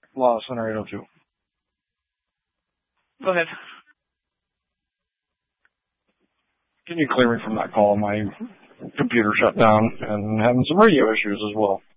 Law Scenario 2. Go ahead. Can you clear me from that call? My computer shut down and having some radio issues as well.